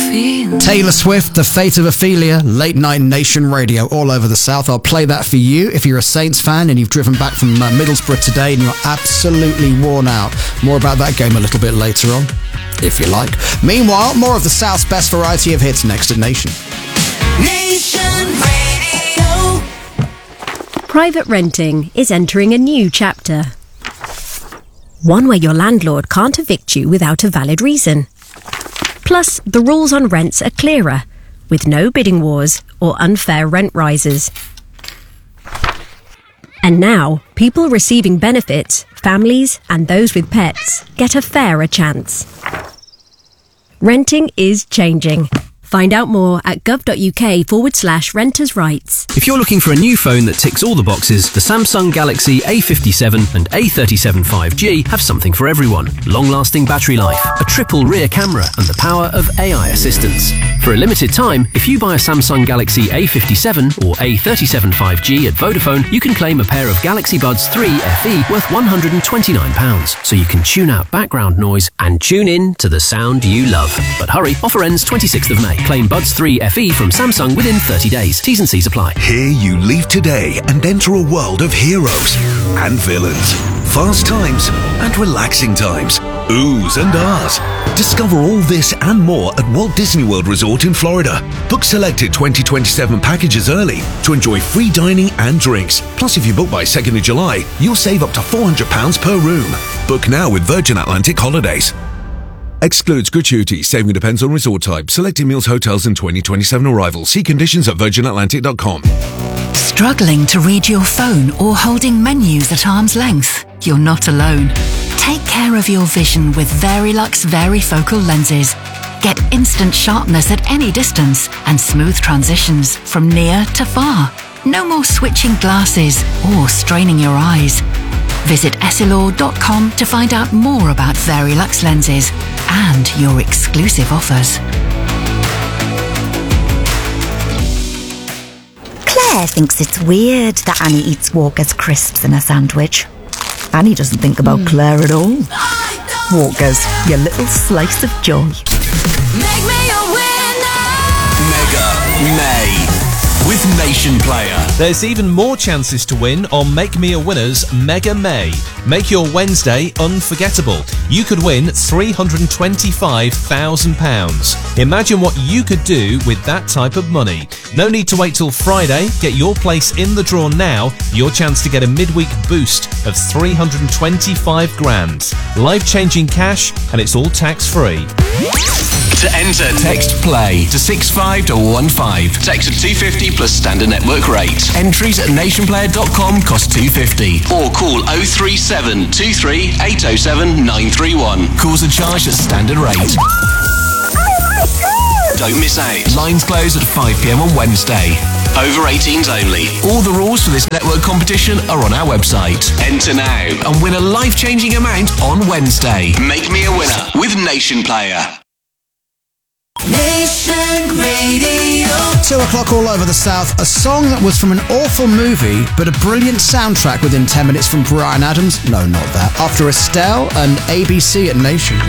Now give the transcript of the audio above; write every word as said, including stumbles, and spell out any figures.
feeling. Taylor Swift, The Fate of Ophelia, Late Night Nation Radio all over the South. I'll play that for you if you're a Saints fan and you've driven back from uh, Middlesbrough today and you're absolutely worn out. More about that game a little bit later on, if you like. Meanwhile, more of the South's best variety of hits next at Nation. Nation Radio. Private renting is entering a new chapter. One where your landlord can't evict you without a valid reason. Plus, the rules on rents are clearer, with no bidding wars or unfair rent rises. And now, people receiving benefits, families and those with pets, get a fairer chance. Renting is changing. Find out more at gov.uk forward slash renters' rights. If you're looking for a new phone that ticks all the boxes, the Samsung Galaxy A fifty-seven and A thirty-seven five G have something for everyone. Long-lasting battery life, a triple rear camera and the power of A I assistance. For a limited time, if you buy a Samsung Galaxy A fifty-seven or A thirty-seven five G at Vodafone, you can claim a pair of Galaxy Buds three F E worth one hundred twenty-nine pounds, so you can tune out background noise and tune in to the sound you love. But hurry, offer ends twenty-sixth of May. Claim Buds three F E from Samsung within thirty days. T's and C's apply. Here you leave today and enter a world of heroes and villains, fast times and relaxing times, oohs and ahs. Discover all this and more at Walt Disney World Resort in Florida. Book selected twenty twenty-seven packages early to enjoy free dining and drinks. Plus, if you book by second of July, you'll save up to four hundred pounds per room. Book now with Virgin Atlantic Holidays. Excludes gratuity. Saving depends on resort type. Selected meals, hotels and twenty twenty-seven arrivals. See conditions at virgin atlantic dot com. Struggling to read your phone or holding menus at arm's length? You're not alone. Take care of your vision with Verilux Varifocal lenses. Get instant sharpness at any distance and smooth transitions from near to far. No more switching glasses or straining your eyes. Visit essilor dot com to find out more about Verilux lenses and your exclusive offers. Claire thinks it's weird that Annie eats Walker's crisps in a sandwich. Annie doesn't think about mm. Claire at all. Walker's, your little slice of joy. Make me a winner. Mega May with Nation Player. There's even more chances to win on Make Me a Winner's Mega May. Make your Wednesday unforgettable. You could win three hundred twenty-five thousand pounds. Imagine what you could do with that type of money. No need to wait till Friday. Get your place in the draw now. Your chance to get a midweek boost of three hundred twenty-five grand. Life-changing cash, and it's all tax-free. To enter, text PLAY to six five one five. Text at two fifty plus standard network rate. Entries at nation player dot com cost two fifty. Or call oh three seven two three eight oh seven nine three one. Calls are charged at standard rate. Don't miss out. Lines close at five p.m. on Wednesday. Over eighteens only. All the rules for this network competition are on our website. Enter now and win a life-changing amount on Wednesday. Make me a winner with Nation Player. Nation Radio. Two o'clock all over the South. A song that was from an awful movie, but a brilliant soundtrack within ten minutes from Bryan Adams. No, not that. After Estelle and A B C at Nation.